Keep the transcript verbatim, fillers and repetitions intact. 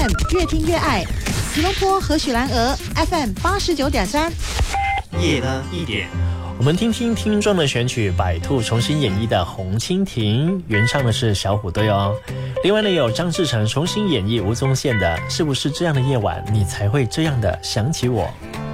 M 越听越爱，吉隆坡和许兰娥 F M 八十九点三。 夜了一点， 我们听听听众的选曲，百兔重新演绎的《红蜻蜓》，原唱的是小虎队哦。另外呢，有张志成重新演绎吴宗宪的《是不是这样的夜晚，你才会这样的想起我》。